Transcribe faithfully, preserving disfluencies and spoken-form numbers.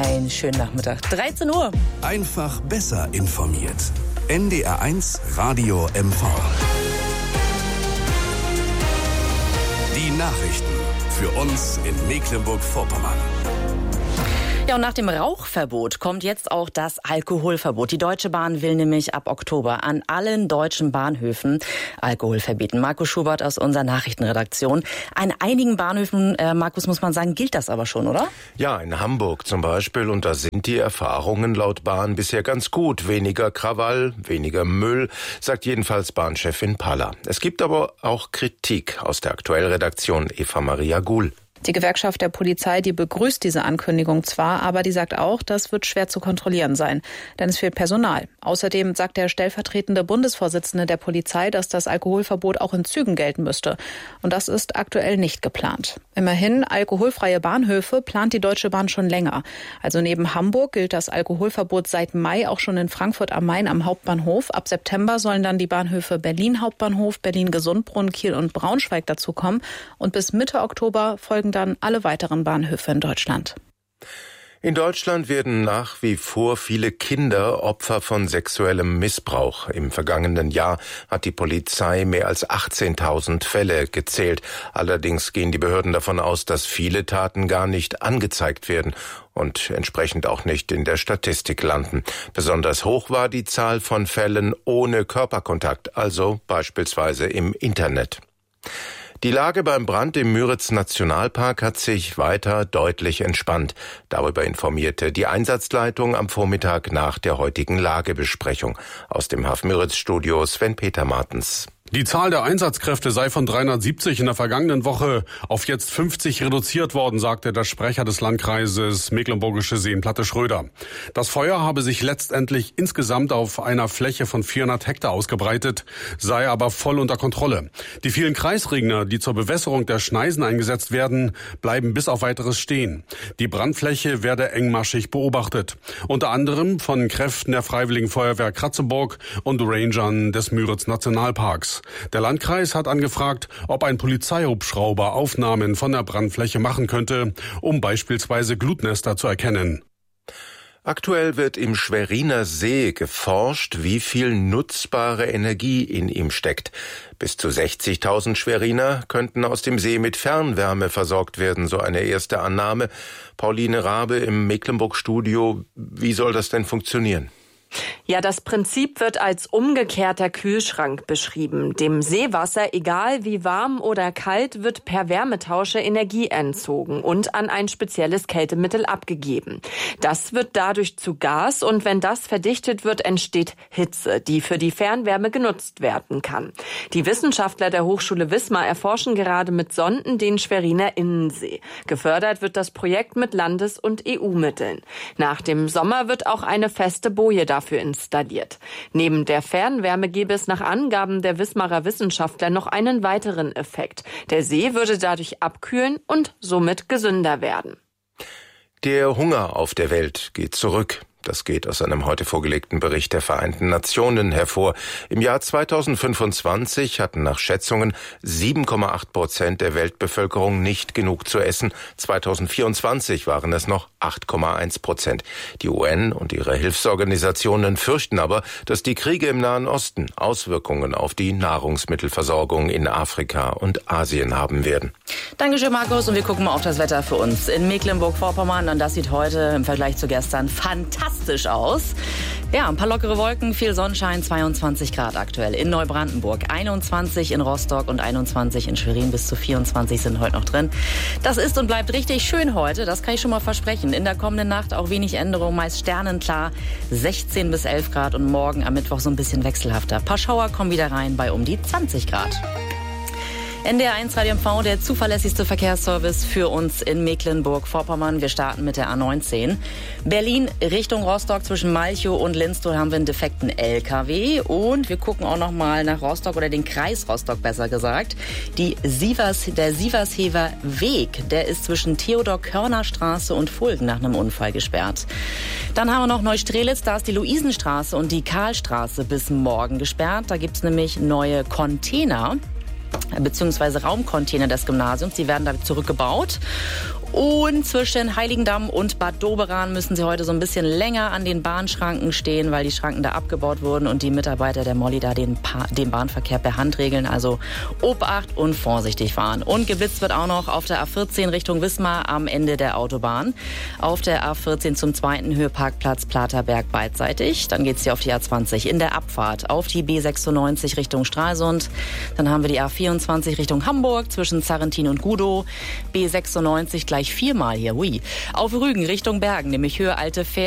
Einen schönen Nachmittag. dreizehn Uhr. Einfach besser informiert. N D R eins Radio M V. Die Nachrichten für uns in Mecklenburg-Vorpommern. Ja, und nach dem Rauchverbot kommt jetzt auch das Alkoholverbot. Die Deutsche Bahn will nämlich ab Oktober an allen deutschen Bahnhöfen Alkohol verbieten. Markus Schubert aus unserer Nachrichtenredaktion. An einigen Bahnhöfen, äh, Markus, muss man sagen, gilt das aber schon, oder? Ja, in Hamburg zum Beispiel. Und da sind die Erfahrungen laut Bahn bisher ganz gut. Weniger Krawall, weniger Müll, sagt jedenfalls Bahnchefin Paller. Es gibt aber auch Kritik aus der Aktuellredaktion Eva Maria Guhl. Die Gewerkschaft der Polizei, die begrüßt diese Ankündigung zwar, aber die sagt auch, das wird schwer zu kontrollieren sein, denn es fehlt Personal. Außerdem sagt der stellvertretende Bundesvorsitzende der Polizei, dass das Alkoholverbot auch in Zügen gelten müsste. Und das ist aktuell nicht geplant. Immerhin, alkoholfreie Bahnhöfe plant die Deutsche Bahn schon länger. Also neben Hamburg gilt das Alkoholverbot seit Mai auch schon in Frankfurt am Main am Hauptbahnhof. Ab September sollen dann die Bahnhöfe Berlin Hauptbahnhof, Berlin-Gesundbrunnen, Kiel und Braunschweig dazukommen. Und bis Mitte Oktober folgen dann alle weiteren Bahnhöfe in Deutschland. In Deutschland werden nach wie vor viele Kinder Opfer von sexuellem Missbrauch. Im vergangenen Jahr hat die Polizei mehr als achtzehntausend Fälle gezählt. Allerdings gehen die Behörden davon aus, dass viele Taten gar nicht angezeigt werden und entsprechend auch nicht in der Statistik landen. Besonders hoch war die Zahl von Fällen ohne Körperkontakt, also beispielsweise im Internet. Die Lage beim Brand im Müritz-Nationalpark hat sich weiter deutlich entspannt. Darüber informierte die Einsatzleitung am Vormittag nach der heutigen Lagebesprechung. Aus dem H F Müritz-Studio Sven-Peter Martens. Die Zahl der Einsatzkräfte sei von dreihundertsiebzig in der vergangenen Woche auf jetzt fünfzig reduziert worden, sagte der Sprecher des Landkreises Mecklenburgische Seenplatte Schröder. Das Feuer habe sich letztendlich insgesamt auf einer Fläche von vierhundert Hektar ausgebreitet, sei aber voll unter Kontrolle. Die vielen Kreisregner, die zur Bewässerung der Schneisen eingesetzt werden, bleiben bis auf Weiteres stehen. Die Brandfläche werde engmaschig beobachtet. Unter anderem von Kräften der Freiwilligen Feuerwehr Kratzeburg und Rangern des Müritz-Nationalparks. Der Landkreis hat angefragt, ob ein Polizeihubschrauber Aufnahmen von der Brandfläche machen könnte, um beispielsweise Glutnester zu erkennen. Aktuell wird im Schweriner See geforscht, wie viel nutzbare Energie in ihm steckt. Bis zu sechzigtausend Schweriner könnten aus dem See mit Fernwärme versorgt werden, so eine erste Annahme. Pauline Rabe im Mecklenburg-Studio, wie soll das denn funktionieren? Ja, das Prinzip wird als umgekehrter Kühlschrank beschrieben. Dem Seewasser, egal wie warm oder kalt, wird per Wärmetausche Energie entzogen und an ein spezielles Kältemittel abgegeben. Das wird dadurch zu Gas und wenn das verdichtet wird, entsteht Hitze, die für die Fernwärme genutzt werden kann. Die Wissenschaftler der Hochschule Wismar erforschen gerade mit Sonden den Schweriner Innensee. Gefördert wird das Projekt mit Landes- und E U-Mitteln. Nach dem Sommer wird auch eine feste Boje dafür installiert. Neben der Fernwärme gäbe es nach Angaben der Wismarer Wissenschaftler noch einen weiteren Effekt. Der See würde dadurch abkühlen und somit gesünder werden. Der Hunger auf der Welt geht zurück. Das geht aus einem heute vorgelegten Bericht der Vereinten Nationen hervor. Im Jahr zweitausendfünfundzwanzig hatten nach Schätzungen sieben Komma acht Prozent der Weltbevölkerung nicht genug zu essen. zweitausendvierundzwanzig waren es noch acht Komma eins Prozent. Die U N und ihre Hilfsorganisationen fürchten aber, dass die Kriege im Nahen Osten Auswirkungen auf die Nahrungsmittelversorgung in Afrika und Asien haben werden. Dankeschön, Markus. Und wir gucken mal auf das Wetter für uns in Mecklenburg-Vorpommern. Und das sieht heute im Vergleich zu gestern fantastisch aus. Ja, ein paar lockere Wolken, viel Sonnenschein, zweiundzwanzig Grad aktuell in Neubrandenburg, einundzwanzig in Rostock und einundzwanzig in Schwerin, bis zu vierundzwanzig sind heute noch drin. Das ist und bleibt richtig schön heute, das kann ich schon mal versprechen. In der kommenden Nacht auch wenig Änderung, meist sternenklar, sechzehn bis elf Grad und morgen am Mittwoch so ein bisschen wechselhafter. Ein paar Schauer kommen wieder rein bei um die zwanzig Grad. N D R eins Radio M V, der zuverlässigste Verkehrsservice für uns in Mecklenburg-Vorpommern. Wir starten mit der A neunzehn. Berlin Richtung Rostock zwischen Malchow und Linstow haben wir einen defekten L K W. Und wir gucken auch noch mal nach Rostock oder den Kreis Rostock besser gesagt. Die Sievers, der Sievershever Weg, der ist zwischen Theodor-Körner-Straße und Fulgen nach einem Unfall gesperrt. Dann haben wir noch Neustrelitz, da ist die Luisenstraße und die Karlstraße bis morgen gesperrt. Da gibt's nämlich neue Container beziehungsweise Raumcontainer des Gymnasiums. Die werden da zurückgebaut. Und zwischen Heiligendamm und Bad Doberan müssen Sie heute so ein bisschen länger an den Bahnschranken stehen, weil die Schranken da abgebaut wurden und die Mitarbeiter der Molly da den, pa- den Bahnverkehr per Hand regeln. Also Obacht und vorsichtig fahren. Und geblitzt wird auch noch auf der A vierzehn Richtung Wismar am Ende der Autobahn. Auf der A vierzehn zum zweiten Höheparkplatz Platerberg beidseitig. Dann geht's hier auf die A zwanzig in der Abfahrt auf die B sechsundneunzig Richtung Stralsund. Dann haben wir die A vierundzwanzig Richtung Hamburg zwischen Sarrentin und Gudow. B sechsundneunzig gleich viermal hier, hui. Auf Rügen Richtung Bergen, nämlich Höhe Alte Fähr.